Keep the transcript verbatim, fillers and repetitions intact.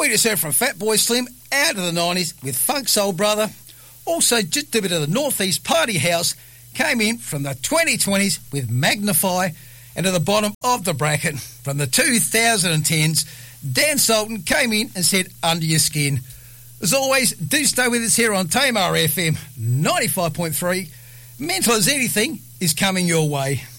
We just heard from Fatboy Slim out of the nineties with Funk Soul Brother. Also, just a bit of the Northeast Party House came in from the twenty twenties with Magnify, and at the bottom of the bracket from the two thousand tens, Dan Sultan came in and said Under Your Skin. As always, do stay with us here on Tamar F M ninety-five point three. Mental as anything is coming your way.